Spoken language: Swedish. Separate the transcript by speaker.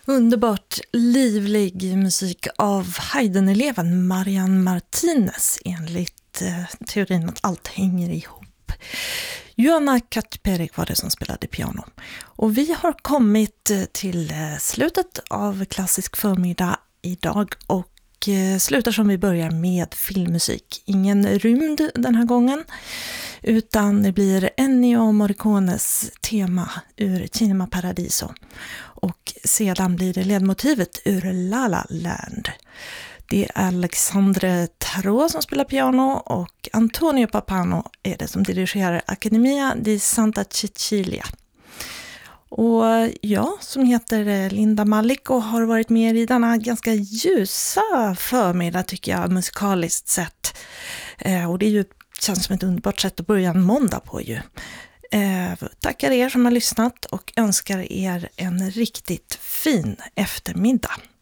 Speaker 1: Underbart livlig musik av Haydn-eleven Marian Martinez enligt teorin att allt hänger ihop. Joanna Katperik var det som spelade piano. Och vi har kommit till slutet av klassisk förmiddag idag och slutar som vi börjar med filmmusik. Ingen rymd den här gången utan det blir Ennio Morricones tema ur Cinema Paradiso. Och sedan blir det ledmotivet ur La La Land. Det är Alexandre Tarot som spelar piano och Antonio Papano är det som dirigerar Accademia di Santa Cecilia. Och jag som heter Linda Malik och har varit med i denna ganska ljusa förmiddag tycker jag musikaliskt sett. Och det är ju, känns som ett underbart sätt att börja en måndag på ju. Tackar er som har lyssnat och önskar er en riktigt fin eftermiddag.